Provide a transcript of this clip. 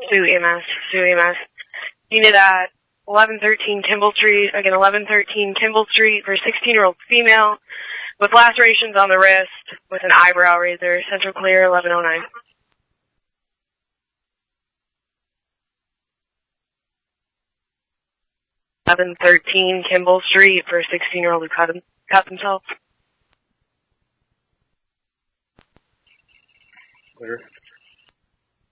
Sue EMS. Sue EMS. Unit at 1113 Kimball Street. Again, 1113 Kimball Street for a 16-year-old female with lacerations on the wrist with an eyebrow razor. Central clear, 1109. 1113 Kimball Street for a 16-year-old who cut himself. Clear.